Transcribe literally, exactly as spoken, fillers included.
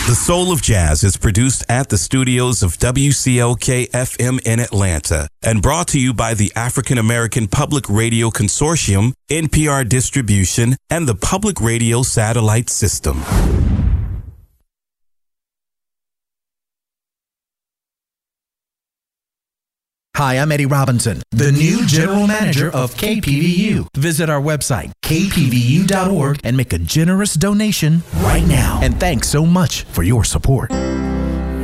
The Soul of Jazz is produced at the studios of W C L K F M in Atlanta and brought to you by the African American Public Radio Consortium, N P R Distribution, and the Public Radio Satellite System. Hi, I'm Eddie Robinson, the new general manager of K P V U. Visit our website, k p v u dot org, and make a generous donation right now. And thanks so much for your support.